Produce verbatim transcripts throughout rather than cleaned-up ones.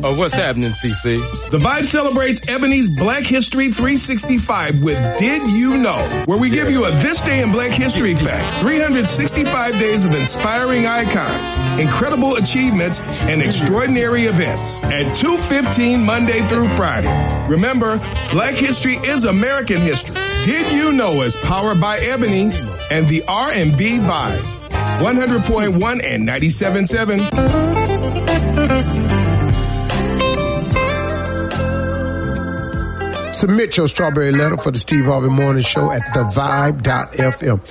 Oh, what's happening, C C? The Vibe celebrates Ebony's Black History three sixty-five with Did You Know? Where we give you a This Day in Black History fact. three hundred sixty-five days of inspiring icons, incredible achievements, and extraordinary events. At two fifteen Monday through Friday. Remember, Black History is American history. Did You Know is powered by Ebony and the R and B Vibe. one hundred point one and ninety-seven point seven. Submit your strawberry letter for the Steve Harvey Morning Show at the vibe dot f m.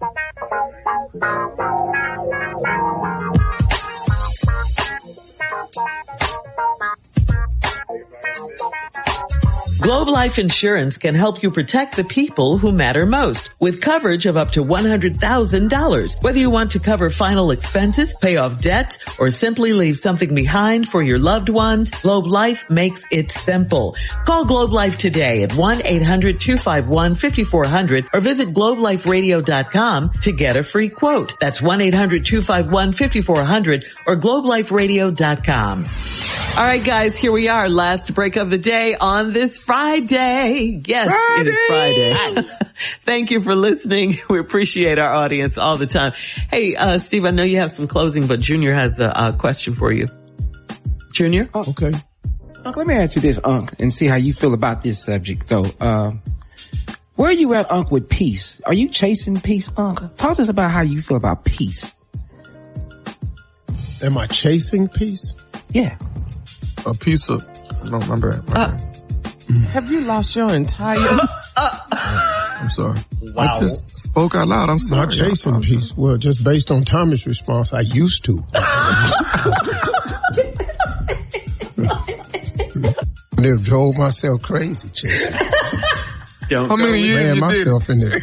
Globe Life Insurance can help you protect the people who matter most with coverage of up to one hundred thousand dollars. Whether you want to cover final expenses, pay off debt, or simply leave something behind for your loved ones, Globe Life makes it simple. Call Globe Life today at one eight hundred two five one five four zero zero or visit globe life radio dot com to get a free quote. That's one eight hundred two five one five four zero zero or globe life radio dot com. All right, guys, here we are. Last break of the day on this Friday. Yes, Friday. It is Friday. Thank you for listening. We appreciate our audience all the time. Hey, uh, Steve, I know you have some closing, but Junior has a, a question for you. Junior? Oh, okay. Uncle, let me ask you this, Unc, and see how you feel about this subject, though. Uh, where are you at, Unc, with peace? Are you chasing peace, Unc? Talk to us about how you feel about peace. Am I chasing peace? Yeah. A piece of, I don't remember. Uh, have you lost your entire... I'm sorry. Wow. I just spoke out loud. I'm sorry. Not chasing peace. Well, just based on Tommy's response, I used to. Never drove myself crazy, chasing. Don't How many years ran you myself did? into the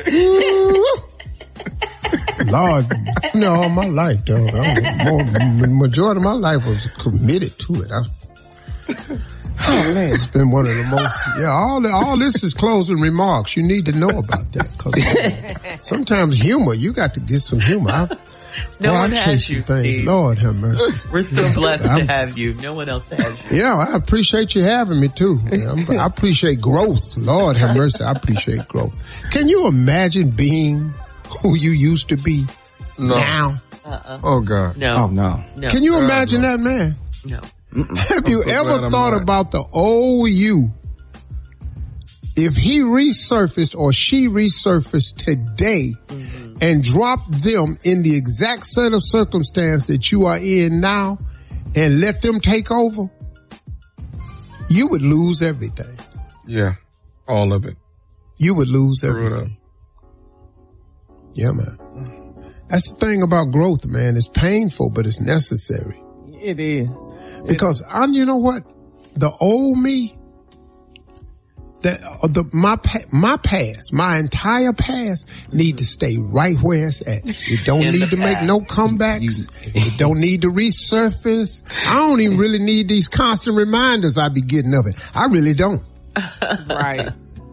ground. Lord, you know, all my life, dog. I more, the majority of my life was committed to it. I, oh man, it's been one of the most. Yeah, all the, all this is closing remarks. You need to know about that because sometimes humor, you got to get some humor. I, no well, one I has you, things. Steve. Lord have mercy. We're so blessed to have you. No one else has you. Yeah, I appreciate you having me too. Yeah, I appreciate growth. Lord have mercy, I appreciate growth. Can you imagine being who you used to be no. now? Uh-uh. Oh God. No. Oh no. No. Can you God, imagine no. that, man? No. Mm-mm. Have you so ever thought not. about the old you? If he resurfaced or she resurfaced today mm-hmm. and dropped them in the exact set of circumstance that you are in now and let them take over, you would lose everything. Yeah. All of it. You would lose Screw everything. Yeah, man. That's the thing about growth, man. It's painful, but it's necessary. It is. Because I, you know what? The old me, that uh, the my my past, my entire past, need to stay right where it's at. It don't need to make no comebacks. It don't need to resurface. I don't even really need these constant reminders I be getting of it. I really don't. Right.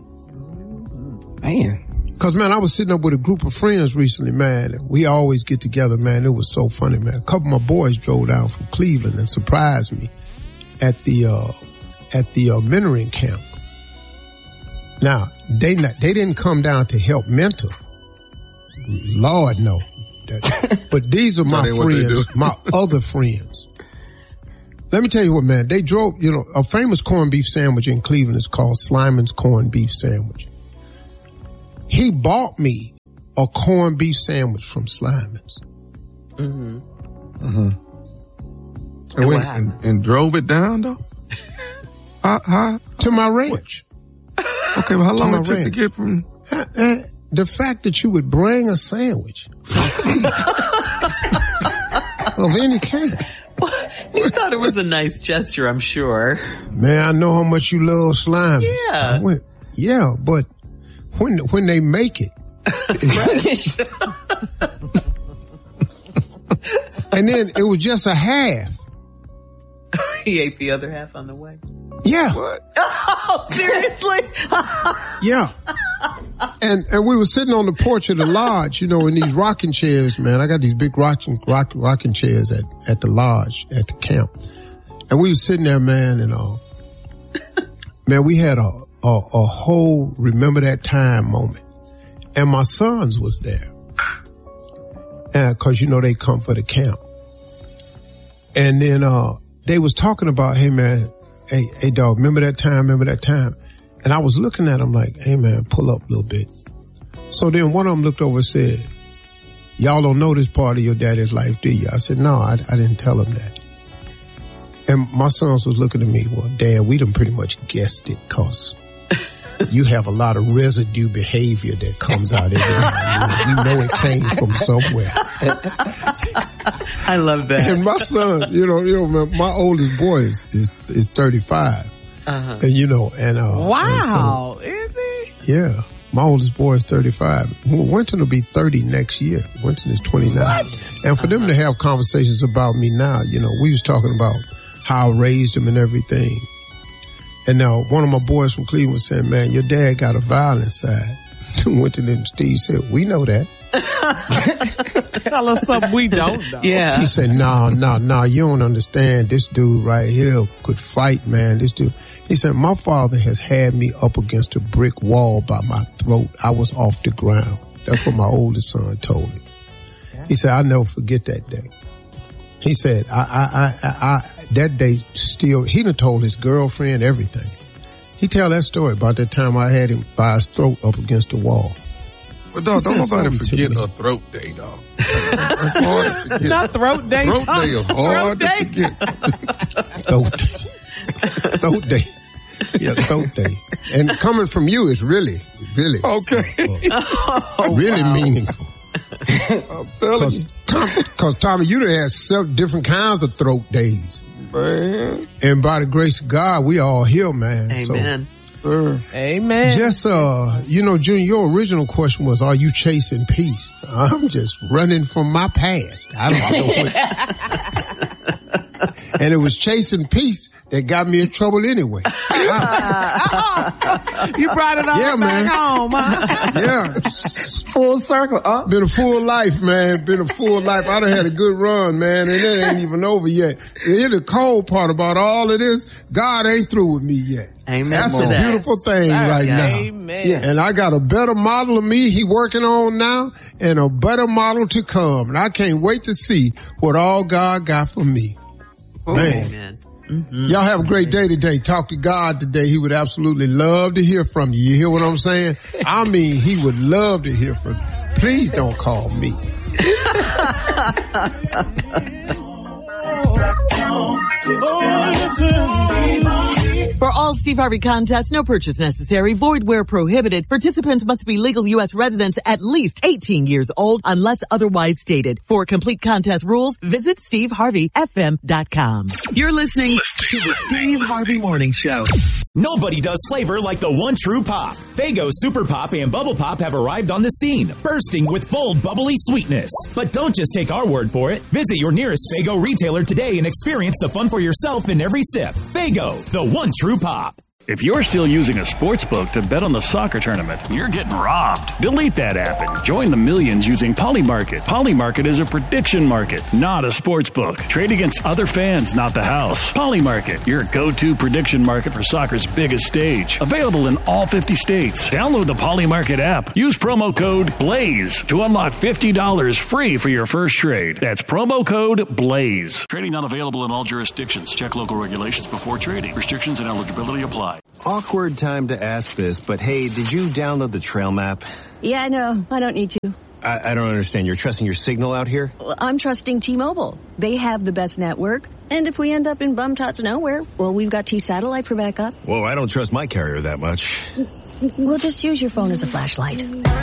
Man. Cause man, I was sitting up with a group of friends recently, man. We always get together, man. It was so funny, man. A couple of my boys drove down from Cleveland and surprised me at the, uh, at the, uh, mentoring camp. Now, they not, they didn't come down to help mentor. Lord, no. That, but these are my friends, my other friends. Let me tell you what, man. They drove, you know, a famous corned beef sandwich in Cleveland is called Slyman's Corned Beef Sandwich. He bought me a corned beef sandwich from Slyman's. Mm-hmm. Mm-hmm. And, went, and, and drove it down, though? How, how? To my ranch. Okay, well, how long it took ranch. to get from... Uh, uh, the fact that you would bring a sandwich of any kind. You thought it was a nice gesture, I'm sure. Man, I know how much you love slime. Yeah. I went, yeah, but when when they make it, fresh. And then it was just a half. He ate the other half on the way. Yeah. What? Oh, seriously? Yeah. And and we were sitting on the porch of the lodge, you know, in these rocking chairs, man. I got these big rocking rock, rocking chairs at at the lodge at the camp. And we were sitting there, man, and uh, man, we had a, a a whole remember that time moment. And my sons was there. And cause you know they come for the camp. And then uh they was talking about, hey man, hey, hey dog, remember that time, remember that time. And I was looking at them like, hey man, pull up a little bit. So then one of them looked over and said, y'all don't know this part of your daddy's life, do you? I said, no, I, I didn't tell him that. And my sons was looking at me, well, Dad, we done pretty much guessed it, cause you have a lot of residue behavior that comes out every now. We know it came from somewhere. I love that. And my son, you know, you know, my oldest boy is is, is thirty-five, uh-huh. and you know, and uh, wow, and so, is he? Yeah, my oldest boy is thirty-five. Winton will be thirty next year. Winton is twenty-nine, what? And for uh-huh. them to have conversations about me now, you know, we was talking about how I raised him and everything. And now one of my boys from Cleveland was saying, man, your dad got a violent side. Winton and Steve said, we know that. Tell us something we don't know. Yeah. He said, no, no, no, you don't understand. This dude right here could fight, man. This dude. He said, my father has had me up against a brick wall by my throat. I was off the ground. That's what my oldest son told me. He said, I'll never forget that day. He said, I, I, I, I, that day still, he done told his girlfriend everything. He tell that story about that time I had him by his throat up against the wall. But dog, don't nobody forget a throat day, dog. That's hard to forget. Not throat day. Throat day is hard to forget. Throat day. Throat day. Yeah, throat day. And coming from you is really, really. Okay. Uh, oh, really wow. meaningful. I'm telling you. Cause Tommy, you done had several different kinds of throat days. Man. And by the grace of God, we all here, man. Amen. So, Amen. Just, uh, you know, Junior, your original question was, are you chasing peace? I'm just running from my past. I don't know what. And it was chasing peace that got me in trouble anyway. uh, you brought it all yeah, back man. home, huh? Yeah. Full circle, huh? Been a full life, man. Been a full life. I done had a good run, man, and it ain't even over yet. Here's the cold part about all of this. God ain't through with me yet. Amen. That's a that. beautiful thing Sorry, right yeah. now. Amen. Yeah. And I got a better model of me he working on now and a better model to come. And I can't wait to see what all God got for me. Oh, man. Amen. Mm-hmm. Y'all have a great day today. Talk to God today. He would absolutely love to hear from you. You hear what I'm saying? I mean, he would love to hear from you. Please don't call me. For all Steve Harvey contests, no purchase necessary, void where prohibited. Participants must be legal U S residents at least eighteen years old unless otherwise stated. For complete contest rules, visit steve harvey f m dot com. You're listening to the Steve Harvey Morning Show. Nobody does flavor like the one true pop. Faygo Super Pop and Bubble Pop have arrived on the scene, bursting with bold, bubbly sweetness. But don't just take our word for it. Visit your nearest Faygo retailer today and experience the fun for yourself in every sip. Faygo, the one true pop. If you're still using a sports book to bet on the soccer tournament, you're getting robbed. Delete that app and join the millions using Polymarket. Polymarket is a prediction market, not a sports book. Trade against other fans, not the house. Polymarket, your go-to prediction market for soccer's biggest stage. Available in all fifty states. Download the Polymarket app. Use promo code BLAZE to unlock fifty dollars free for your first trade. That's promo code BLAZE. Trading not available in all jurisdictions. Check local regulations before trading. Restrictions and eligibility apply. Awkward time to ask this, but hey, did you download the trail map? Yeah, I know. I don't need to. I, I don't understand. You're trusting your signal out here? Well, I'm trusting T-Mobile. They have the best network. And if we end up in bum-tots nowhere, well, we've got T-Satellite for backup. Whoa, I don't trust my carrier that much. We'll just use your phone as a flashlight.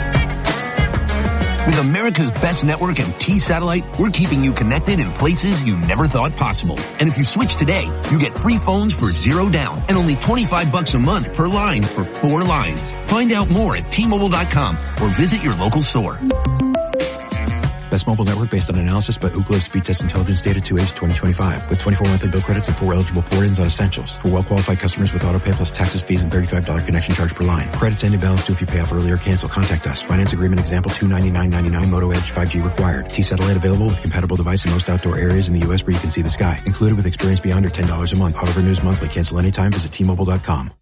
With America's best network and T-Satellite, we're keeping you connected in places you never thought possible. And if you switch today, you get free phones for zero down and only twenty-five bucks a month per line for four lines. Find out more at T Mobile dot com or visit your local store. Best mobile network based on analysis by Ookla Speed Test Intelligence data to age twenty twenty-five. With twenty-four monthly bill credits and four eligible port-ins on essentials. For well-qualified customers with auto pay plus taxes, fees, and thirty-five dollars connection charge per line. Credits and balance due if you pay off early or cancel. Contact us. Finance agreement example two ninety-nine ninety-nine. Moto Edge five G required. T-Satellite available with compatible device in most outdoor areas in the U S where you can see the sky. Included with experience beyond or ten dollars a month. Auto renews monthly. Cancel anytime. Visit T Mobile dot com.